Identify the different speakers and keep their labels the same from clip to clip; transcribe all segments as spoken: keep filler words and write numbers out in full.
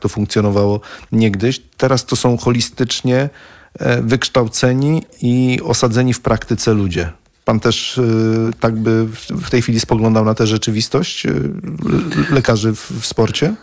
Speaker 1: to funkcjonowało niegdyś. Teraz to są holistycznie wykształceni i osadzeni w praktyce ludzie. Pan też tak by w tej chwili spoglądał na tę rzeczywistość lekarzy w, w sporcie?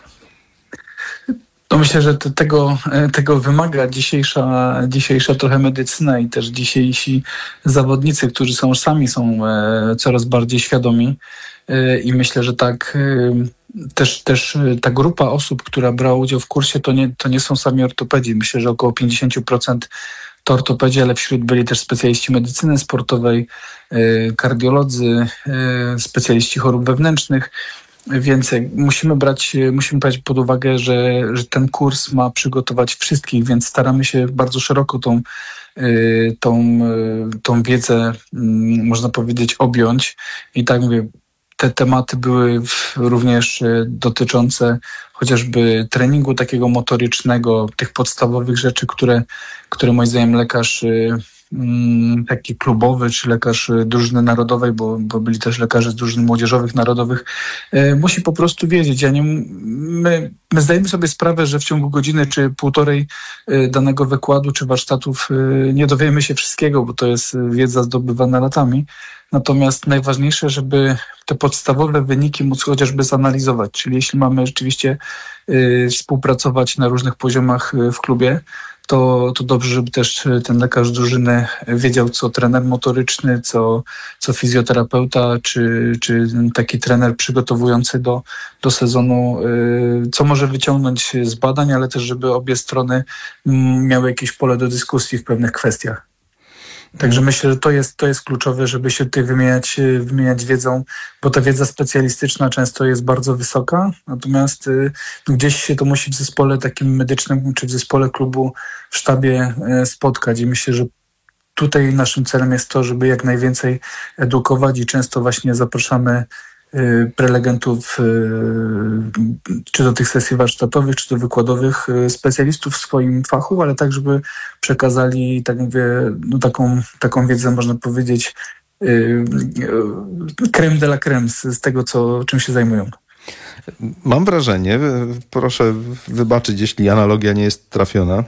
Speaker 2: No myślę, że to, tego, tego wymaga dzisiejsza, dzisiejsza trochę medycyna i też dzisiejsi zawodnicy, którzy są sami są coraz bardziej świadomi i myślę, że tak też, też ta grupa osób, która brała udział w kursie, to nie, to nie są sami ortopedzi. Myślę, że około pięćdziesiąt procent to ortopedzi, ale wśród byli też specjaliści medycyny sportowej, kardiolodzy, specjaliści chorób wewnętrznych. Więc musimy brać, musimy brać pod uwagę, że, że ten kurs ma przygotować wszystkich, więc staramy się bardzo szeroko tą, tą, tą wiedzę, można powiedzieć, objąć. I tak mówię, te tematy były również dotyczące chociażby treningu takiego motorycznego, tych podstawowych rzeczy, które, które moim zdaniem lekarz taki klubowy, czy lekarz drużyny narodowej, bo, bo byli też lekarze z drużyn młodzieżowych, narodowych, e, musi po prostu wiedzieć. Ja nie, my, my zdajemy sobie sprawę, że w ciągu godziny czy półtorej e, danego wykładu czy warsztatów e, nie dowiemy się wszystkiego, bo to jest wiedza zdobywana latami. Natomiast najważniejsze, żeby te podstawowe wyniki móc chociażby zanalizować. Czyli jeśli mamy rzeczywiście y, współpracować na różnych poziomach w klubie, to, to dobrze, żeby też ten lekarz drużyny wiedział, co trener motoryczny, co, co fizjoterapeuta, czy, czy taki trener przygotowujący do, do sezonu, y, co może wyciągnąć z badań, ale też, żeby obie strony miały jakieś pole do dyskusji w pewnych kwestiach. Także myślę, że to jest, to jest kluczowe, żeby się tutaj wymieniać, wymieniać wiedzą, bo ta wiedza specjalistyczna często jest bardzo wysoka, natomiast y, gdzieś się to musi w zespole takim medycznym, czy w zespole klubu, w sztabie y, spotkać i myślę, że tutaj naszym celem jest to, żeby jak najwięcej edukować i często właśnie zapraszamy prelegentów, czy do tych sesji warsztatowych, czy do wykładowych, specjalistów w swoim fachu, ale tak, żeby przekazali, tak mówię, no taką, taką wiedzę, można powiedzieć, crème de la crème z, z tego, co, czym się zajmują.
Speaker 1: Mam wrażenie, proszę wybaczyć, jeśli analogia nie jest trafiona,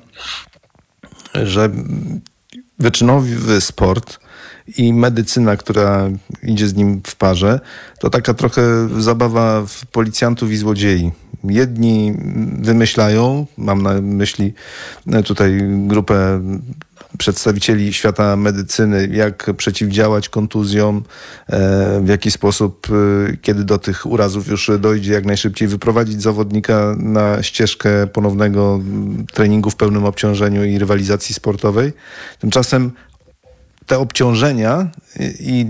Speaker 1: że wyczynowy sport i medycyna, która idzie z nim w parze, to taka trochę zabawa w policjantów i złodziei. Jedni wymyślają, mam na myśli tutaj grupę przedstawicieli świata medycyny, jak przeciwdziałać kontuzjom, w jaki sposób, kiedy do tych urazów już dojdzie, jak najszybciej wyprowadzić zawodnika na ścieżkę ponownego treningu w pełnym obciążeniu i rywalizacji sportowej. Tymczasem te obciążenia i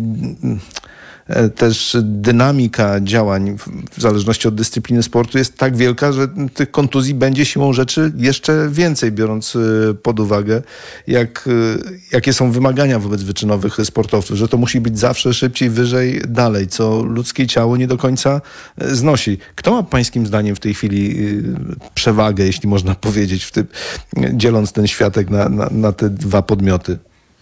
Speaker 1: też dynamika działań w zależności od dyscypliny sportu jest tak wielka, że tych kontuzji będzie siłą rzeczy jeszcze więcej, biorąc pod uwagę, jak, jakie są wymagania wobec wyczynowych sportowców, że to musi być zawsze szybciej, wyżej, dalej, co ludzkie ciało nie do końca znosi. Kto ma pańskim zdaniem w tej chwili przewagę, jeśli można powiedzieć, w tym, dzieląc ten światek na, na, na te dwa podmioty?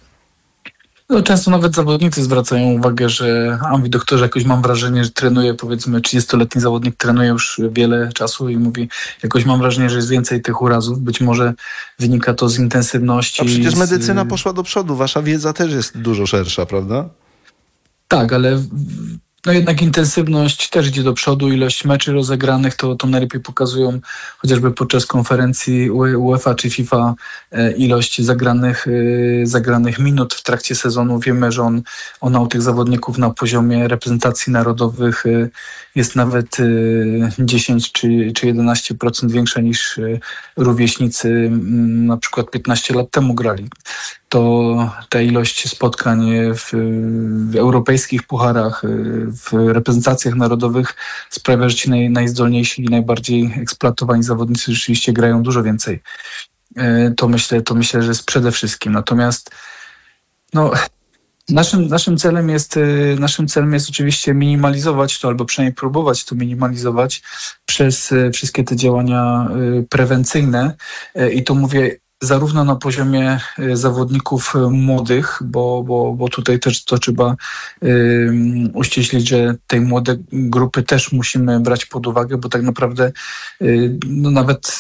Speaker 2: No, często nawet zawodnicy zwracają uwagę, że a mówi doktorze, jakoś mam wrażenie, że trenuje, powiedzmy trzydziestoletni zawodnik trenuje już wiele czasu i mówi, jakoś mam wrażenie, że jest więcej tych urazów. Być może wynika to z intensywności.
Speaker 1: A przecież
Speaker 2: z...
Speaker 1: medycyna poszła do przodu. Wasza wiedza też jest dużo szersza, prawda?
Speaker 2: Tak, ale no jednak intensywność też idzie do przodu, ilość meczy rozegranych to, to najlepiej pokazują chociażby podczas konferencji UEFA czy FIFA ilość zagranych, zagranych minut w trakcie sezonu. Wiemy, że on, ona u tych zawodników na poziomie reprezentacji narodowych jest nawet dziesięć czy, czy jedenaście procent większa niż rówieśnicy na przykład piętnaście lat temu grali. To ta ilość spotkań w, w europejskich pucharach, w reprezentacjach narodowych sprawia, że ci naj, najzdolniejsi i najbardziej eksploatowani zawodnicy rzeczywiście grają dużo więcej. To myślę, to myślę, że jest przede wszystkim. Natomiast no, naszym, naszym, celem jest, naszym celem jest oczywiście minimalizować to, albo przynajmniej próbować to minimalizować przez wszystkie te działania prewencyjne. I to mówię zarówno na poziomie zawodników młodych, bo, bo, bo tutaj też to trzeba y, uściślić, że tej młodej grupy też musimy brać pod uwagę, bo tak naprawdę y, no nawet